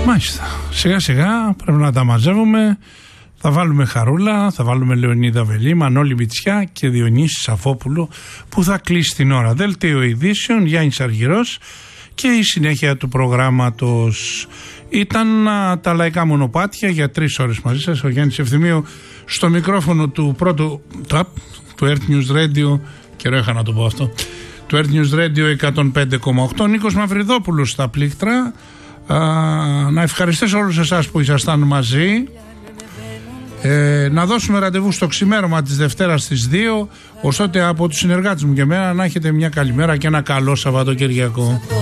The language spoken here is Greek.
Μάλιστα. Σιγά σιγά πρέπει να τα μαζεύουμε. Θα βάλουμε Χαρούλα, θα βάλουμε Λεωνίδα Βελή, Μανώλη Μητσιά και Διονύση Σαφόπουλο που θα κλείσει την ώρα. Δελτίο ειδήσεων, Γιάννης Αργυρός και η συνέχεια του προγράμματος. Ήταν τα λαϊκά μονοπάτια για 3 ώρες μαζί σας. Ο Γιάννης Ευθυμίου στο μικρόφωνο του πρώτου του Earth News Radio. Καιρό είχα να το πω αυτό. Του Earth News Radio 105,8. Νίκος Μαυριδόπουλος στα πλήκτρα. Να ευχαριστήσω όλους εσάς που ήσασταν μαζί. Να δώσουμε ραντεβού στο ξημέρωμα της Δευτέρας στις 2. Ωστότε από τους συνεργάτες μου και εμένα να έχετε μια καλημέρα και ένα καλό Σαββατοκυριακό.